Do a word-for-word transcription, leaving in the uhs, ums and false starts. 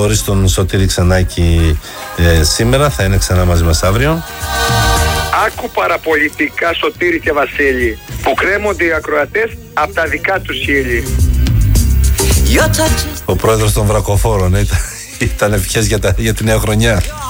χωρίς τον Σωτήρη Ξενάκη ε, σήμερα. Θα είναι ξανά μαζί μας αύριο. Άκου παραπολιτικά, Σωτήρη και Βασίλη, που κρέμονται οι ακροατές από τα δικά τους χείλη. Ο πρόεδρος των Βρακοφόρων ήταν, ήταν ευχές για, τα, για τη νέα χρονιά.